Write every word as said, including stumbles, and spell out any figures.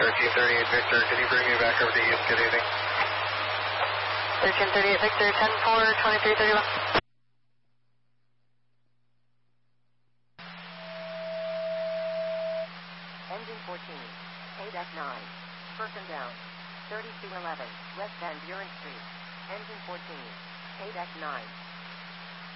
thirteen thirty-eight Victor, can you bring me back over to East? Good evening. thirteen thirty-eight Victor, ten four, twenty-three thirty-one. Engine fourteen, eight F nine, person down, thirty-two eleven, West Van Buren Street. Engine fourteen, eight F nine.